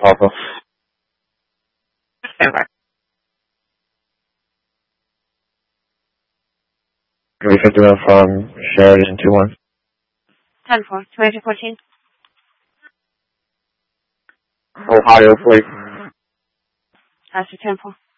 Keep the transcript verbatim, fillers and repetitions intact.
Alpha. Stand by. three fifty-one from Sheridan two one. ten four. twenty fourteen. Ohio, please. After ten four.